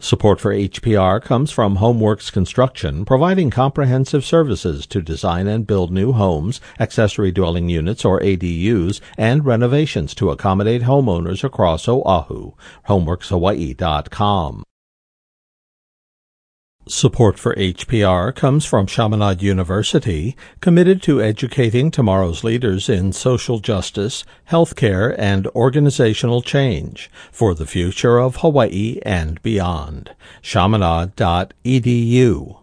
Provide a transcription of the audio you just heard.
Support for HPR comes from HomeWorks Construction, providing comprehensive services to design and build new homes, accessory dwelling units or ADUs, and renovations to accommodate homeowners across Oahu. HomeWorksHawaii.com. Support for HPR comes from Chaminade University, committed to educating tomorrow's leaders in social justice, healthcare, and organizational change for the future of Hawaii and beyond. Chaminade.edu